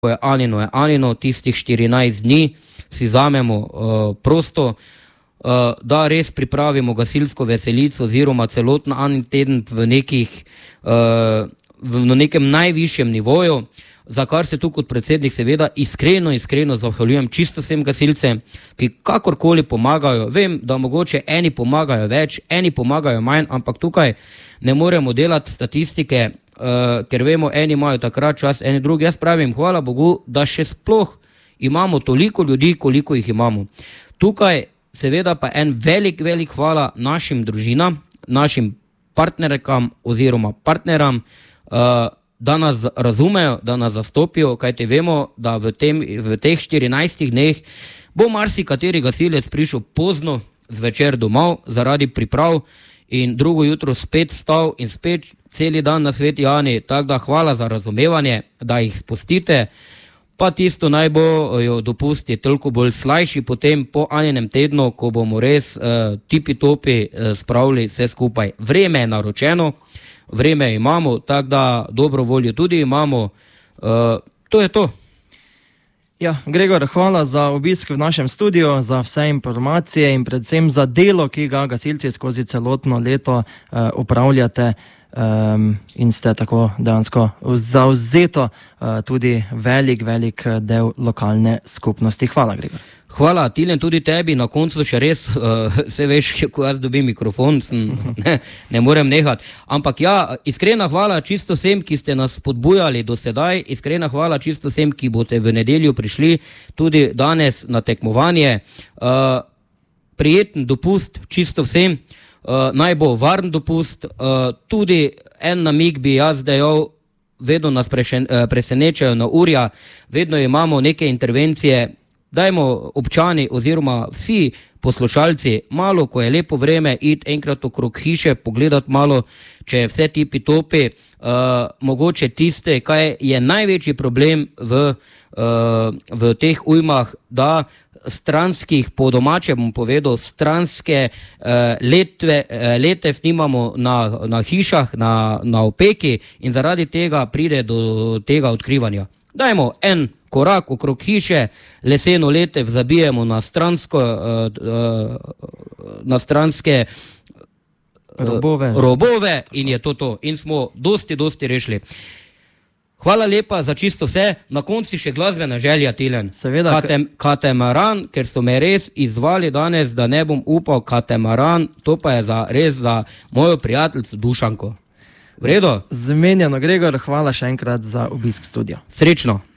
je Anino, tistih 14 dni si vzamemo prosto, da res pripravimo gasilsko veselico oziroma celoten Anin teden v nekem najvišjem nivoju, za kar se tu kot predsednik seveda iskreno zahvaljujem čisto vsem gasilcem, ki kakorkoli pomagajo. Vem, da mogoče eni pomagajo več, eni pomagajo manj, ampak tukaj ne moremo delati statistike, ker vemo, eni imajo takrat čas, eni drugi. Jaz pravim, hvala Bogu, da še sploh imamo toliko ljudi, koliko jih imamo. Tukaj seveda pa en velik hvala našim družinam, našim partnerkam oziroma partneram, da nas razumejo, da nas zastopijo, kajti vemo, da v teh 14 dneh bo marsikateri gasilec prišel pozno zvečer domov zaradi priprav in drugo jutro spet stal in spet celi dan na Sveti Ani, tako da hvala za razumevanje, da jih spustite, pa tisto naj bo jo dopusti toliko bolj slajši potem po Aninem tednu, ko bomo res tipi-topi spravili vse skupaj. Vreme je naročeno, vreme imamo, tako da dobro voljo tudi imamo. To je to. Ja, Gregor, hvala za obisk v našem studiu, za vse informacije in predvsem za delo, ki ga gasilci skozi celotno leto upravljate in ste tako dejansko zavzeto tudi velik del lokalne skupnosti. Hvala, Gregor. Hvala, Tilen, tudi tebi, na koncu še res, vse veš, ko jaz dobim mikrofon, ne morem nehati. Ampak ja, iskrena hvala čisto vsem, ki ste nas spodbujali do sedaj, iskrena hvala čisto vsem, ki boste v nedeljo prišli tudi danes na tekmovanje. Prijeten dopust čisto vsem, naj bo varen dopust, tudi en namig bi jaz dejal, vedno nas presenečajo na urja, vedno imamo neke intervencije. Dajmo občani oziroma vsi poslušalci malo, ko je lepo vreme, iti enkrat okrog hiše, pogledati malo, če je vse tipi-topi, mogoče tiste, kaj je največji problem v teh ujmah, da stranskih, po domače bom povedal, stranske letev nimamo na hišah, na opeki in zaradi tega pride do tega odkrivanja. Dajmo en korak okrog hiše, leseno letev zabijemo na stranske robove in je to. In smo dosti rešili. Hvala lepa za čisto vse. Na konci še glasbena želja, Tilen. Seveda. Katamaran, ker so me res izvali danes, da ne bom upal, Katamaran, to pa je res za mojo prijateljico Dušanko. V redu? Zmenjeno, Gregor, hvala še enkrat za obisk studia. Srečno.